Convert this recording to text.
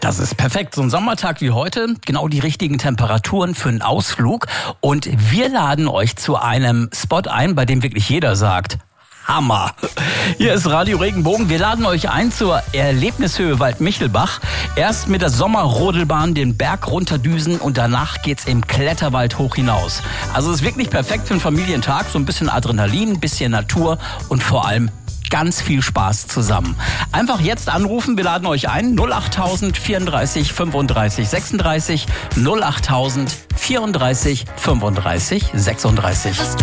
Das ist perfekt. So ein Sommertag wie heute, genau die richtigen Temperaturen für einen Ausflug. Und wir laden euch zu einem Spot ein, bei dem wirklich jeder sagt: Hammer. Hier ist Radio Regenbogen. Wir laden euch ein zur Erlebnishöhe Waldmichelbach. Erst mit der Sommerrodelbahn den Berg runterdüsen und danach geht's im Kletterwald hoch hinaus. Also es ist wirklich perfekt für einen Familientag. So ein bisschen Adrenalin, ein bisschen Natur und vor allem ganz viel Spaß zusammen. Einfach jetzt anrufen, wir laden euch ein. 08000 34 35 36 08000 34 35 36.